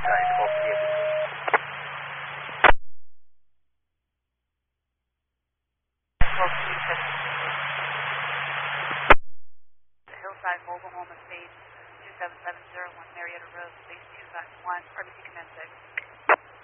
Hillside Mobile Home Estates, 27701 Marietta Road, Space 251, RBC Command 6.